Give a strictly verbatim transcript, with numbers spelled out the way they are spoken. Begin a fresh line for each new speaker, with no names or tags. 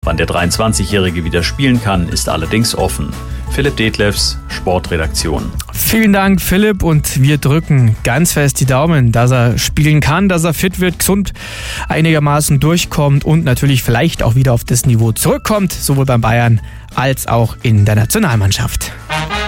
Wann der dreiundzwanzigjährige wieder spielen kann, ist allerdings offen. Philipp Detlefs, Sportredaktion.
Vielen Dank, Philipp, und wir drücken ganz fest die Daumen, dass er spielen kann, dass er fit wird, gesund einigermaßen durchkommt und natürlich vielleicht auch wieder auf das Niveau zurückkommt, sowohl beim Bayern als auch in der Nationalmannschaft.